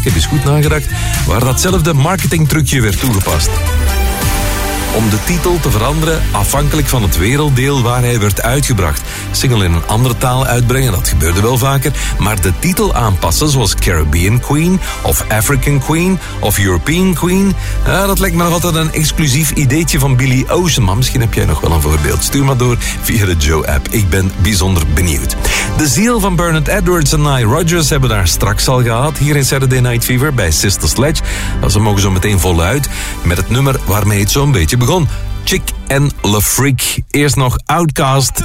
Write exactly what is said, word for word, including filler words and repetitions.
heb eens goed nagedacht, waar datzelfde marketingtrucje werd toegepast. Om de titel te veranderen afhankelijk van het werelddeel waar hij werd uitgebracht. Single in een andere taal uitbrengen, dat gebeurde wel vaker, maar de titel aanpassen zoals Caribbean Queen of African Queen of European Queen, ja, dat lijkt me nog altijd een exclusief ideetje van Billy Ocean, maar misschien heb jij nog wel een voorbeeld. Stuur maar door via de Joe-app. Ik ben bijzonder benieuwd. De ziel van Bernard Edwards en Nile Rodgers hebben daar straks al gehad, hier in Saturday Night Fever bij Sister Sledge. Ze mogen zo meteen voluit met het nummer waarmee het zo'n beetje begon. Chick en Le Freak. Eerst nog Outkast.